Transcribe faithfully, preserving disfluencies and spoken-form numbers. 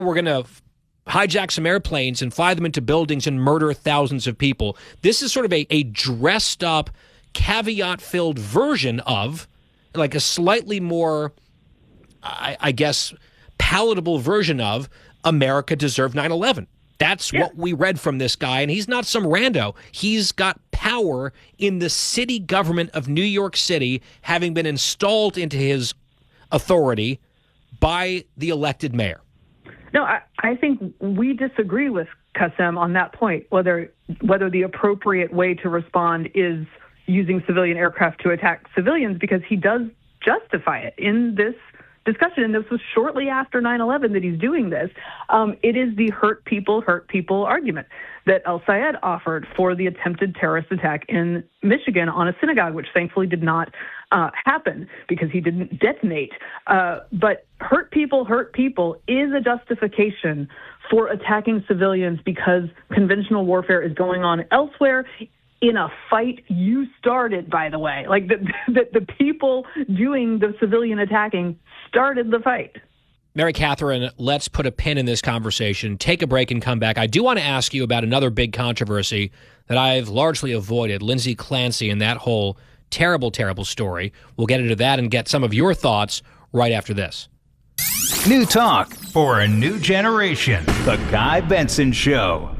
we're going to hijack some airplanes and fly them into buildings and murder thousands of people. This is sort of a, a dressed up, caveat-filled version of, like a slightly more, I, I guess, palatable version of America deserved nine eleven. That's yeah. what we read from this guy, and he's not some rando. He's got power in the city government of New York City, having been installed into his authority by the elected mayor. No, I, I think we disagree with Kassem on that point, whether whether the appropriate way to respond is using civilian aircraft to attack civilians, because he does justify it in this discussion, and this was shortly after nine eleven that he's doing this. Um, it is the hurt people, hurt people argument that El-Sayed offered for the attempted terrorist attack in Michigan on a synagogue, which thankfully did not uh, happen because he didn't detonate. Uh, but hurt people, hurt people is a justification for attacking civilians because conventional warfare is going on elsewhere in a fight you started, by the way. Like, the, the, the people doing the civilian attacking started the fight. Mary Catherine, let's put a pin in this conversation, take a break, and come back. I do want to ask you about another big controversy that I've largely avoided, Lindsay Clancy and that whole terrible, terrible story. We'll get into that and get some of your thoughts right after this. New talk for a new generation. The Guy Benson Show.